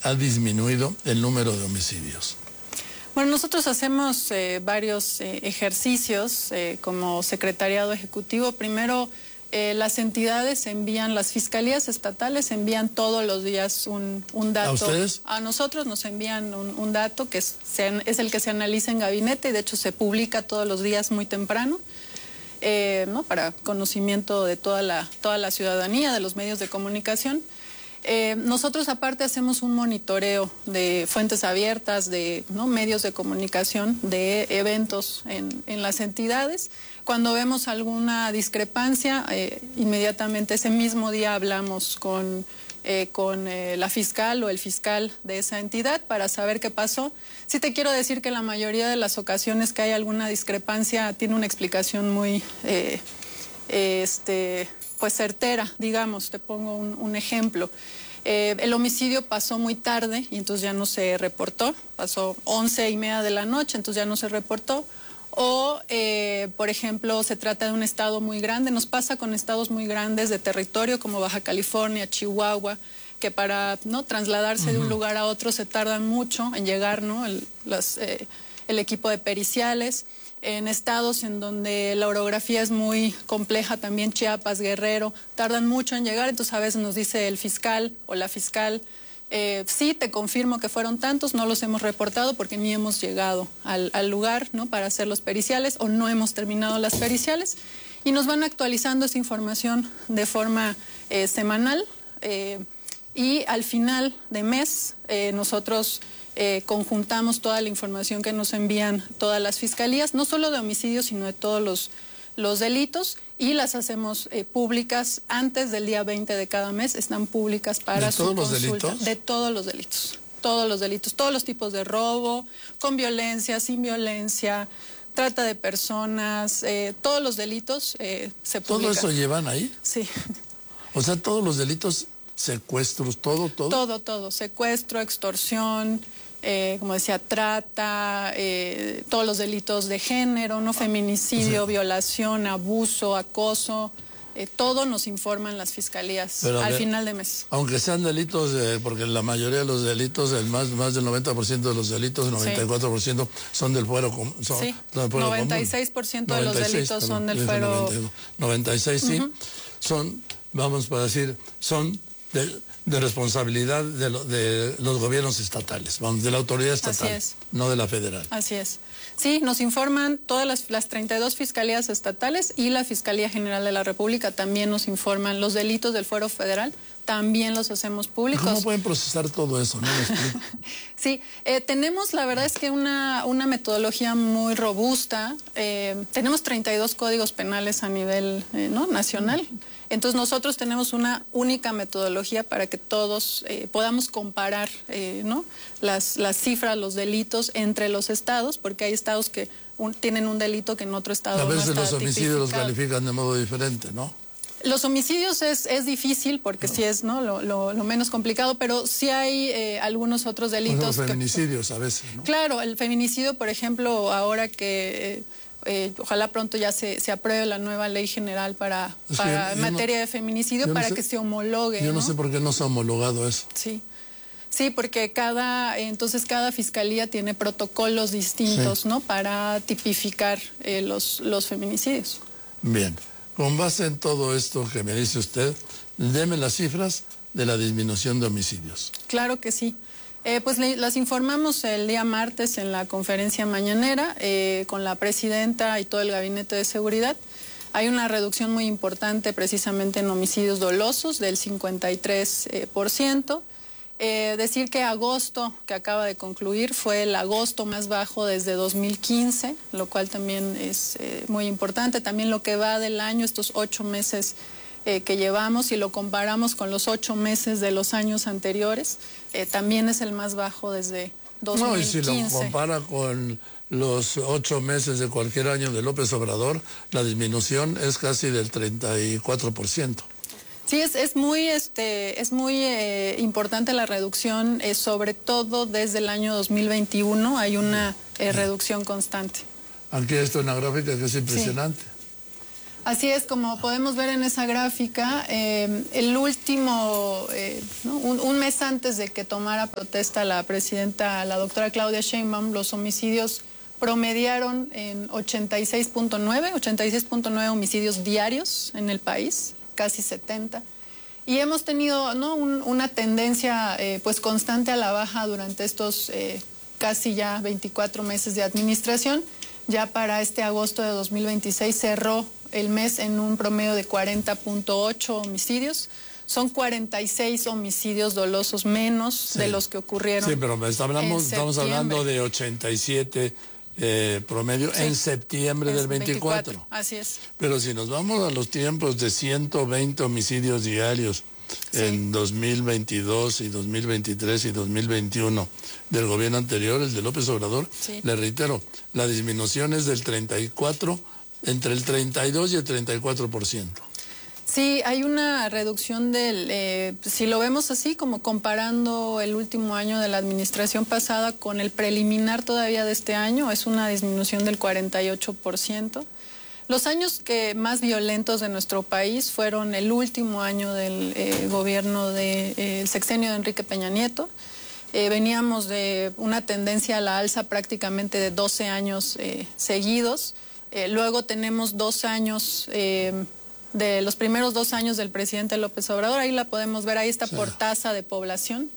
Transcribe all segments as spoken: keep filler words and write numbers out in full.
ha disminuido el número de homicidios? Bueno, nosotros hacemos eh, varios eh, ejercicios eh, como secretariado ejecutivo. Primero, eh, las entidades envían, las fiscalías estatales envían todos los días un, un dato. ¿A ustedes? A nosotros nos envían un, un dato que es, se, es el que se analiza en gabinete y de hecho se publica todos los días muy temprano, eh, ¿no? Para conocimiento de toda la, toda la ciudadanía, de los medios de comunicación. Eh, nosotros aparte hacemos un monitoreo de fuentes abiertas, de ¿no? medios de comunicación, de eventos en, en las entidades. Cuando vemos alguna discrepancia, eh, inmediatamente ese mismo día hablamos con, eh, con eh, la fiscal o el fiscal de esa entidad para saber qué pasó. Sí te quiero decir que la mayoría de las ocasiones que hay alguna discrepancia tiene una explicación muy eh, eh, este, pues certera, digamos. Te pongo un, un ejemplo. Eh, el homicidio pasó muy tarde y entonces ya no se reportó, pasó once y media de la noche, entonces ya no se reportó. O, eh, por ejemplo, se trata de un estado muy grande, nos pasa con estados muy grandes de territorio como Baja California, Chihuahua, que para no trasladarse uh-huh. de un lugar a otro se tardan mucho en llegar, ¿no? El, los, eh, el equipo de periciales. En estados en donde la orografía es muy compleja, también Chiapas, Guerrero, tardan mucho en llegar, entonces a veces nos dice el fiscal o la fiscal, eh, sí, te confirmo que fueron tantos, no los hemos reportado porque ni hemos llegado al, al lugar, ¿no? Para hacer los periciales o no hemos terminado las periciales y nos van actualizando esa información de forma eh, semanal eh, y al final de mes eh, nosotros Eh, conjuntamos toda la información que nos envían todas las fiscalías, no solo de homicidios, sino de todos los, los delitos, y las hacemos eh, públicas antes del día veinte de cada mes, están públicas para su consulta. ¿De todos los delitos? De todos los delitos, todos los delitos, todos los tipos de robo, con violencia, sin violencia, trata de personas, eh, todos los delitos eh, se publican. ¿Todo eso llevan ahí? Sí. O sea, todos los delitos, secuestros, todo, todo. Todo, todo, secuestro, extorsión, eh, como decía, trata, eh, todos los delitos de género, no feminicidio, o sea, violación, abuso, acoso, eh, todo nos informan las fiscalías Pero al que, final de mes. Aunque sean delitos, eh, porque la mayoría de los delitos, el más, más del noventa por ciento de los delitos, el noventa y cuatro por ciento sí. son del fuero común. Son sí, del fuero noventa y seis por ciento común. de los delitos perdón, son del fuero... noventa y seis, sí, uh-huh. son, vamos para decir, son... De, de responsabilidad de, lo, de los gobiernos estatales, vamos, de la autoridad estatal, Así es. no de la federal. Así es. Sí, nos informan todas las, las treinta y dos fiscalías estatales y la Fiscalía General de la República también nos informan los delitos del fuero federal, también los hacemos públicos. ¿Cómo pueden procesar todo eso? ¿No? Sí, eh, tenemos la verdad es que una, una metodología muy robusta, eh, tenemos treinta y dos códigos penales a nivel eh, ¿no? nacional. Entonces nosotros tenemos una única metodología para que todos eh, podamos comparar eh, ¿no? las, las cifras, los delitos entre los estados, porque hay estados que un, tienen un delito que en otro estado no está tipificado. A veces los homicidios los califican de modo diferente, ¿no? Los homicidios es, es difícil porque no. sí es ¿no? lo, lo, lo menos complicado, pero sí hay eh, algunos otros delitos. Los feminicidios que, a veces, ¿no? Claro, el feminicidio, por ejemplo, ahora que... Eh, Eh, ojalá pronto ya se, se apruebe la nueva ley general para, es para en materia no, de feminicidio para no sé, que se homologue. Yo no, ¿no? sé por qué no se ha homologado eso. Sí, sí, porque cada entonces cada fiscalía tiene protocolos distintos, sí. ¿no? Para tipificar eh, los, los feminicidios. Bien, con base en todo esto que me dice usted, deme las cifras de la disminución de homicidios. Claro que sí. Eh, pues le, las informamos el día martes en la conferencia mañanera eh, con la presidenta y todo el gabinete de seguridad. Hay una reducción muy importante precisamente en homicidios dolosos del cincuenta y tres por ciento. Eh, decir que agosto, que acaba de concluir, fue el agosto más bajo desde dos mil quince, lo cual también es eh, muy importante. También lo que va del año, estos ocho meses Eh, que llevamos, y lo comparamos con los ocho meses de los años anteriores, eh, también es el más bajo desde dos mil quince. No, y si lo compara con los ocho meses de cualquier año de López Obrador, la disminución es casi del treinta y cuatro por ciento. Sí, es, es muy, este, es muy eh, importante la reducción, eh, sobre todo desde el año dos mil veintiuno hay una eh, reducción constante. Aquí está una gráfica que es impresionante. Sí. Así es, como podemos ver en esa gráfica, eh, el último, eh, ¿no? un, un mes antes de que tomara protesta la presidenta, la doctora Claudia Sheinbaum, los homicidios promediaron en ochenta y seis punto nueve homicidios diarios en el país, casi setenta. Y hemos tenido, ¿no? un, una tendencia eh, pues constante a la baja durante estos eh, casi ya veinticuatro meses de administración. Ya para este agosto de dos mil veintiséis cerró el mes en un promedio de cuarenta punto ocho homicidios. Son cuarenta y seis homicidios dolosos menos sí. de los que ocurrieron. Sí, pero hablamos, estamos hablando de ochenta y siete eh, promedio sí. en septiembre en del veinticuatro. veinticuatro. Así es. Pero si nos vamos a los tiempos de ciento veinte homicidios diarios sí. en dos mil veintidós y dos mil veintitrés y dos mil veintiuno del gobierno anterior, el de López Obrador, sí. le reitero, la disminución es del treinta y cuatro, entre el treinta y dos y el treinta y cuatro por ciento. Sí, hay una reducción del, eh, si lo vemos así, como comparando el último año de la administración pasada con el preliminar todavía de este año, es una disminución del cuarenta y ocho por ciento. Los años que más violentos de nuestro país fueron el último año del eh, gobierno del de, eh, sexenio de Enrique Peña Nieto. Eh, veníamos de una tendencia a la alza prácticamente de doce años eh, seguidos. Eh, luego tenemos dos años, eh, de los primeros dos años del presidente López Obrador, ahí la podemos ver, ahí está sí. por tasa de población.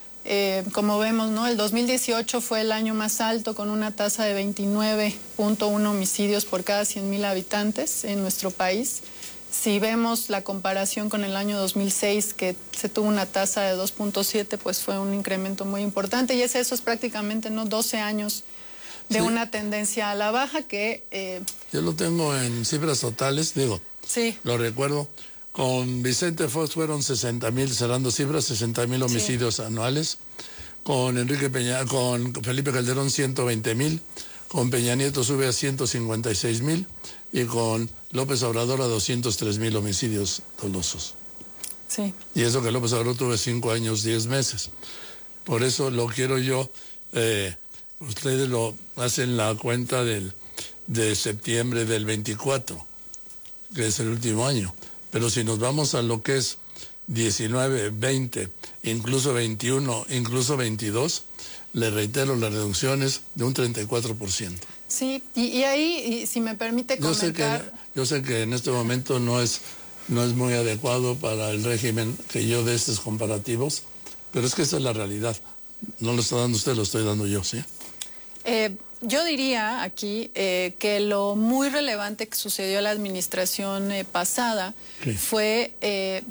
Eh, como vemos, ¿no? El dos mil dieciocho fue el año más alto con una tasa de veintinueve punto uno homicidios por cada cien mil habitantes en nuestro país. Si vemos la comparación con el año dos mil seis, que se tuvo una tasa de dos punto siete, pues fue un incremento muy importante. Y es eso, es prácticamente ¿no? doce años de sí. una tendencia a la baja que... Eh... Yo lo tengo en cifras totales, digo, sí. lo recuerdo. Con Vicente Fox fueron sesenta mil, cerrando cifras, sesenta mil homicidios sí. anuales. Con Enrique Peña, con Felipe Calderón ciento veinte mil. Con Peña Nieto sube a ciento cincuenta y seis mil. Y con López Obrador a doscientos tres mil homicidios dolosos. Sí. Y eso que López Obrador tuvo cinco años, diez meses. Por eso lo quiero yo, eh, ustedes lo hacen la cuenta del, de septiembre del veinticuatro, que es el último año. Pero si nos vamos a lo que es diecinueve, veinte, incluso veintiuno, incluso veintidós, le reitero, la reducción es de un treinta y cuatro por ciento. Sí, y, y ahí, y si me permite comentar... Yo sé que, yo sé que en este momento no es, no es muy adecuado para el régimen que yo dé estos comparativos, pero es que esa es la realidad. No lo está dando usted, lo estoy dando yo, ¿sí? Eh, yo diría aquí eh, que lo muy relevante que sucedió en la administración eh, pasada sí. fue eh,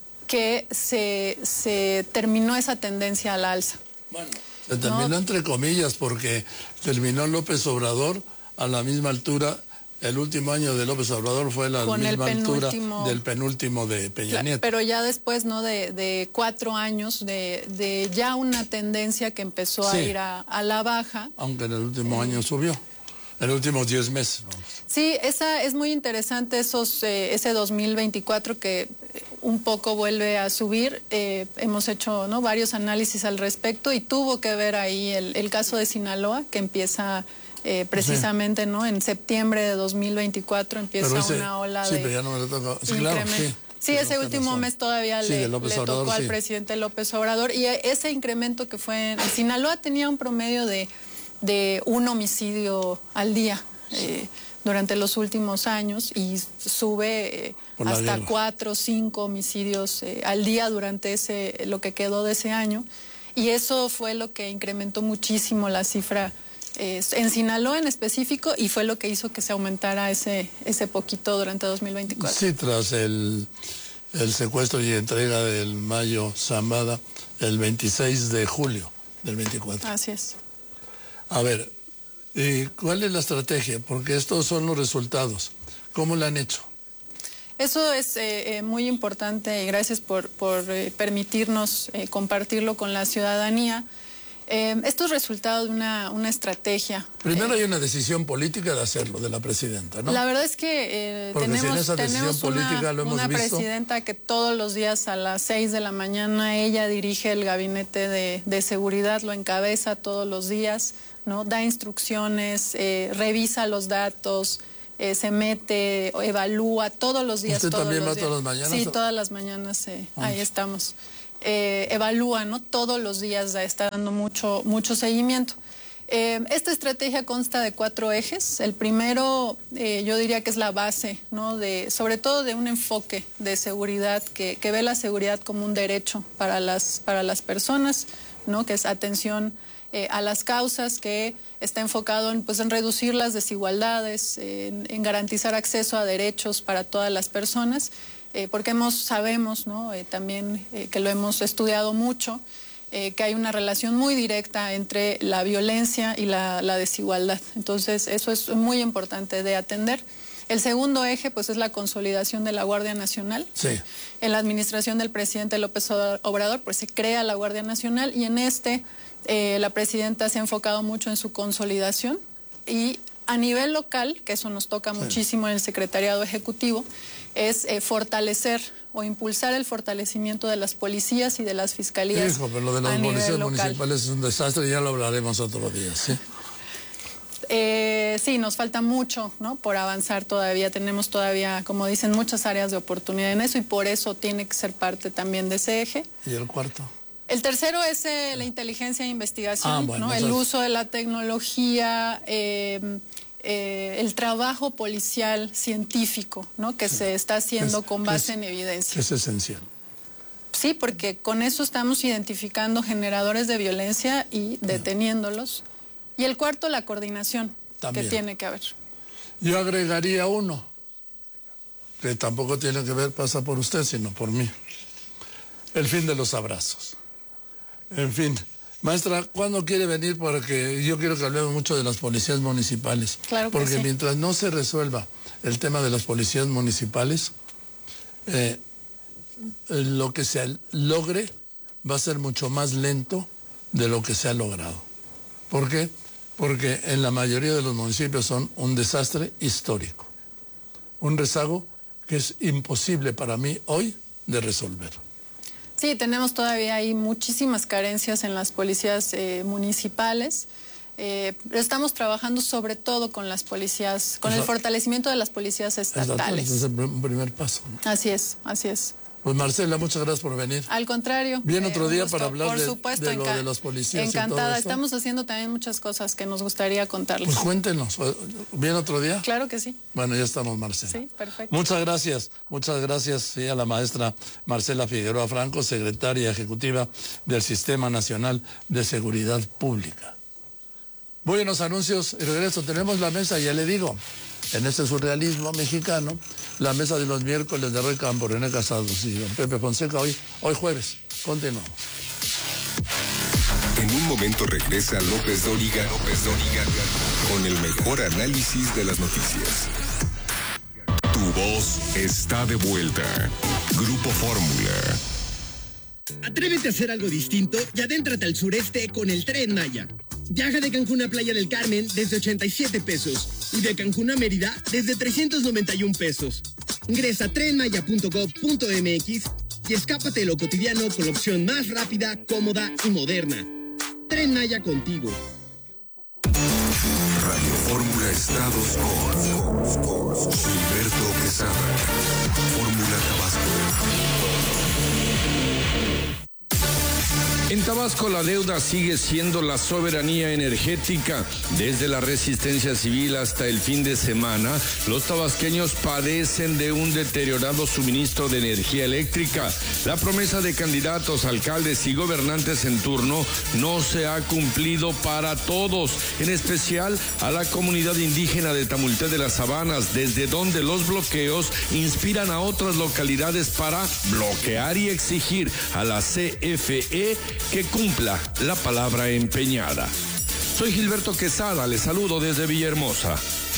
que se, se terminó esa tendencia al alza. Bueno, se terminó ¿no? entre comillas porque terminó López Obrador a la misma altura. El último año de López Obrador fue la Con misma altura penúltimo, del penúltimo de Peña Nieto. Pero ya después, ¿no? De, de cuatro años, de, de ya una tendencia que empezó sí. a ir a, a la baja. Aunque en el último eh, año subió, en los últimos diez meses. Vamos. Sí, esa es muy interesante, esos, eh, ese dos mil veinticuatro que un poco vuelve a subir. Eh, hemos hecho ¿no? varios análisis al respecto y tuvo que ver ahí el, el caso de Sinaloa, que empieza... Eh, precisamente, sí. ¿no? En septiembre de dos mil veinticuatro empieza ese, una ola sí, de pero ya no me lo toca. Sí, claro, sí. Sí, ese último razón. mes todavía sí, le, le Obrador, tocó al sí. presidente López Obrador y ese incremento que fue en Sinaloa tenía un promedio de, de un homicidio al día eh, durante los últimos años y sube eh, hasta guerra. cuatro o cinco homicidios eh, al día durante ese lo que quedó de ese año y eso fue lo que incrementó muchísimo la cifra Eh, en Sinaloa en específico y fue lo que hizo que se aumentara ese, ese poquito durante dos mil veinticuatro. Sí, tras el, el secuestro y entrega del Mayo Zambada el veintiséis de julio del veinticuatro. Así es. A ver, ¿y cuál es la estrategia? Porque estos son los resultados. ¿Cómo lo han hecho? Eso es eh, eh, muy importante y gracias por, por eh, permitirnos eh, compartirlo con la ciudadanía. Eh, esto es resultado de una, una estrategia. Primero eh, hay una decisión política de hacerlo, de la presidenta, ¿no? La verdad es que eh, tenemos, si tenemos una, lo hemos una visto. presidenta que todos los días a las seis de la mañana ella dirige el gabinete de, de seguridad, lo encabeza todos los días, ¿no? Da instrucciones, eh, revisa los datos, eh, se mete, evalúa todos los días. ¿Usted todos también los va días. todas las mañanas? Sí, todas las mañanas, eh, ahí estamos. Eh, evalúa, ¿no? Todos los días está dando mucho, mucho seguimiento. Eh, esta estrategia consta de cuatro ejes. El primero, eh, yo diría que es la base, ¿no? De, sobre todo de un enfoque de seguridad que, que ve la seguridad como un derecho para las, para las personas, ¿no? Que es atención eh, a las causas, que está enfocado en, pues, en reducir las desigualdades, en, en garantizar acceso a derechos para todas las personas, eh, porque hemos, sabemos, ¿no? Eh, también eh, que lo hemos estudiado mucho, Eh, que hay una relación muy directa entre la violencia y la, la desigualdad. Entonces, eso es muy importante de atender. El segundo eje, pues, es la consolidación de la Guardia Nacional. Sí. En la administración del presidente López Obrador, pues, se crea la Guardia Nacional, y en este, eh, la presidenta se ha enfocado mucho en su consolidación. Y a nivel local, que eso nos toca sí. muchísimo en el Secretariado Ejecutivo, es eh, fortalecer o impulsar el fortalecimiento de las policías y de las fiscalías. Hijo, pero lo de los policías municipales es un desastre, y ya lo hablaremos otro día, ¿sí? Eh, sí, nos falta mucho, ¿no? Por avanzar todavía. Tenemos todavía, como dicen, muchas áreas de oportunidad en eso, y por eso tiene que ser parte también de ese eje. ¿Y el cuarto? El tercero es eh, la inteligencia e investigación, ah, bueno, ¿no? El uso de la tecnología, eh, eh, el trabajo policial científico, ¿no? Que sí. se está haciendo es, con base es, en evidencia. Es esencial. Sí, porque con eso estamos identificando generadores de violencia y deteniéndolos. Y el cuarto, la coordinación También. que tiene que haber. Yo agregaría uno, que tampoco tiene que ver, pasa por usted, sino por mí. El fin de los abrazos. En fin, maestra, ¿cuándo quiere venir? Porque yo quiero que hablemos mucho de las policías municipales. Claro que Porque sí. mientras no se resuelva el tema de las policías municipales, eh, lo que se logre va a ser mucho más lento de lo que se ha logrado. ¿Por qué? Porque en la mayoría de los municipios son un desastre histórico. Un rezago que es imposible para mí hoy de resolver. Sí, tenemos todavía ahí muchísimas carencias en las policías eh, municipales. Eh, estamos trabajando sobre todo con las policías, con o sea, el fortalecimiento de las policías estatales. Ese es el primer paso, ¿no? Así es, así es. Pues Marcela, muchas gracias por venir. Al contrario. Bien otro eh, día gusto. para hablar por de, supuesto, de lo de los policías. Encantada, y todo estamos haciendo también muchas cosas que nos gustaría contarles. Pues cuéntenos, ¿bien otro día? Claro que sí. Bueno, ya estamos, Marcela. Sí, perfecto. Muchas gracias, muchas gracias sí, a la maestra Marcela Figueroa Franco, secretaria ejecutiva del Sistema Nacional de Seguridad Pública. Voy a los anuncios y regreso. Tenemos la mesa, ya le digo, en este surrealismo mexicano, la mesa de los miércoles de Rey Campo, René Casados y don Pepe Fonseca, hoy, hoy jueves. Continuamos. En un momento regresa López Dóriga, López Dóriga, con el mejor análisis de las noticias. Tu voz está de vuelta. Grupo Fórmula. Atrévete a hacer algo distinto y adéntrate al sureste con el Tren Maya. Viaja de Cancún a Playa del Carmen desde ochenta y siete pesos y de Cancún a Mérida desde trescientos noventa y un pesos. Ingresa a tren maya punto gob punto m x y escápate de lo cotidiano con la opción más rápida, cómoda y moderna. Tren Maya contigo. Radio Fórmula Estados con Gilberto Quesada. Fórmula Tabasco. En Tabasco la deuda sigue siendo la soberanía energética. Desde la resistencia civil hasta el fin de semana, los tabasqueños padecen de un deteriorado suministro de energía eléctrica. La promesa de candidatos, alcaldes y gobernantes en turno no se ha cumplido para todos, en especial a la comunidad indígena de Tamulté de las Sabanas, desde donde los bloqueos inspiran a otras localidades para bloquear y exigir a la C F E que cumpla la palabra empeñada. Soy Gilberto Quesada, les saludo desde Villahermosa.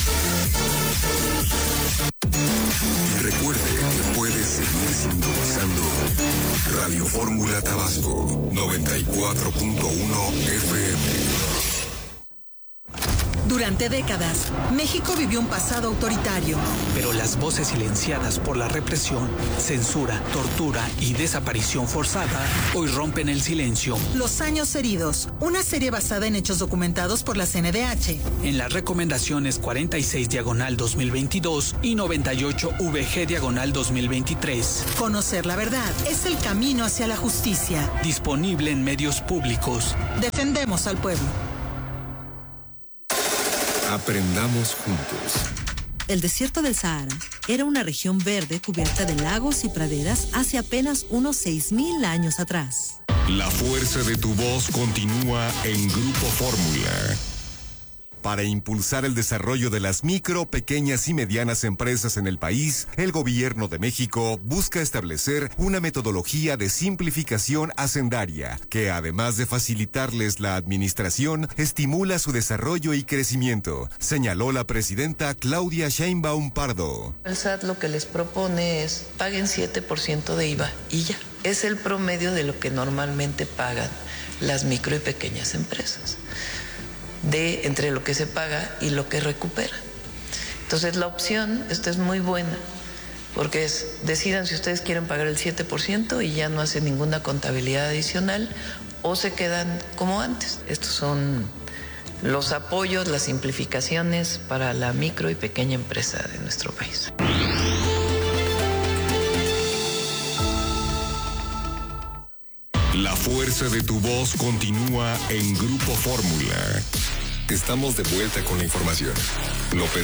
Y recuerde que puede seguir sintonizando Radio Fórmula Tabasco noventa y cuatro punto uno F M. Durante décadas, México vivió un pasado autoritario. Pero las voces silenciadas por la represión, censura, tortura y desaparición forzada hoy rompen el silencio. Los años heridos, una serie basada en hechos documentados por la C N D H. En las recomendaciones cuarenta y seis diagonal dos mil veintidós y noventa y ocho V G diagonal dos mil veintitrés. Conocer la verdad es el camino hacia la justicia. Disponible en medios públicos. Defendemos al pueblo. Aprendamos juntos. El desierto del Sahara era una región verde cubierta de lagos y praderas hace apenas unos seis mil años atrás. La fuerza de tu voz continúa en Grupo Fórmula. Para impulsar el desarrollo de las micro, pequeñas y medianas empresas en el país, el Gobierno de México busca establecer una metodología de simplificación hacendaria que, además de facilitarles la administración, estimula su desarrollo y crecimiento, señaló la presidenta Claudia Sheinbaum Pardo. El S A T lo que les propone es paguen siete por ciento de I V A y ya. Es el promedio de lo que normalmente pagan las micro y pequeñas empresas, de entre lo que se paga y lo que recupera. Entonces la opción, esta es muy buena, porque es, decidan si ustedes quieren pagar el siete por ciento y ya no hacen ninguna contabilidad adicional, o se quedan como antes. Estos son los apoyos, las simplificaciones para la micro y pequeña empresa de nuestro país. La fuerza de tu voz continúa en Grupo Fórmula. Estamos de vuelta con la información. López